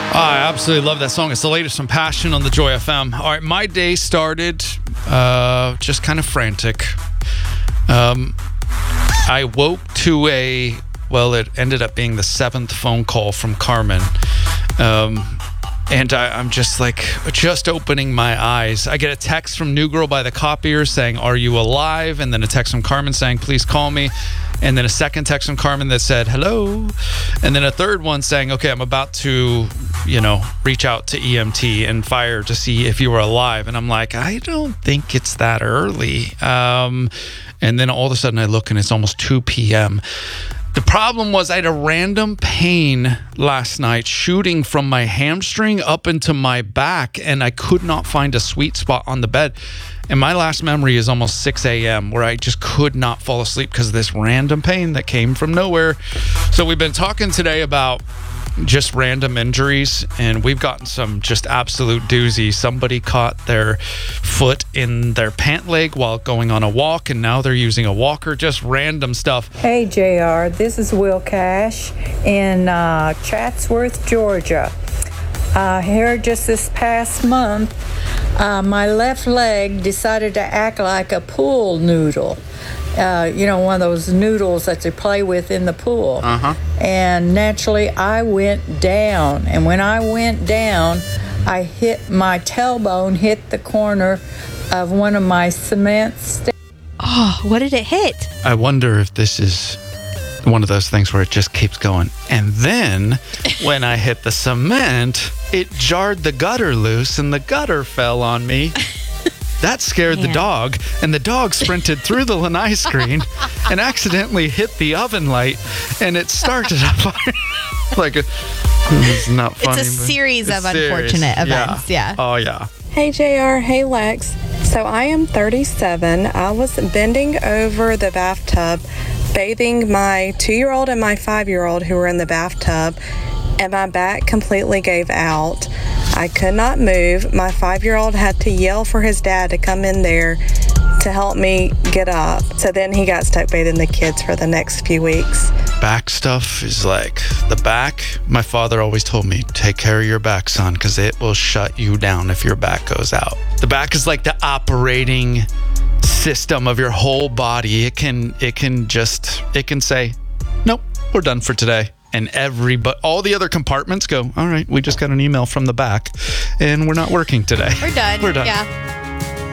I absolutely love that song. It's the latest from Passion on the Joy FM. All right, my day started just kind of frantic. I woke to it ended up being the 7th phone call from Carmen. And I'm just opening my eyes. I get a text from New Girl by the Copier saying, "Are you alive?" And then a text from Carmen saying, "Please call me." And then a second text from Carmen that said, "Hello." And then a third one saying, "Okay, I'm about to, reach out to EMT and fire to see if you were alive." And I'm like, I don't think it's that early. And then all of a sudden I look and it's almost 2 p.m. The problem was I had a random pain last night shooting from my hamstring up into my back, and I could not find a sweet spot on the bed. And my last memory is almost 6 a.m. where I just could not fall asleep because of this random pain that came from nowhere. So we've been talking today about just random injuries, and we've gotten some just absolute doozies. Somebody caught their foot in their pant leg while going on a walk, and now they're using a walker. Just random stuff. Hey JR, this is Will Cash in Chatsworth, Georgia. Here just this past month, my left leg decided to act like a pool noodle. One of those noodles that they play with in the pool. And naturally, I went down. And when I went down, I hit my tailbone, hit the corner of one of my cement sticks. Oh, what did it hit? I wonder if this is one of those things where it just keeps going. And then when I hit the cement, it jarred the gutter loose and the gutter fell on me. That scared the dog, and the dog sprinted through the lanai screen and accidentally hit the oven light, and it started a fire. It's not funny. It's a series of unfortunate events. Yeah. Oh, yeah. Hey, JR. Hey, Lex. So I am 37. I was bending over the bathtub, bathing my 2-year-old and my 5-year-old who were in the bathtub, and my back completely gave out. I could not move. My 5-year-old had to yell for his dad to come in there to help me get up. So then he got stuck bathing the kids for the next few weeks. Back stuff is like the back. My father always told me, take care of your back, son, because it will shut you down if your back goes out. The back is like the operating system of your whole body. It can say, nope, we're done for today. And all the other compartments go, all right, we just got an email from the back and we're not working today. We're done. We're done. Yeah.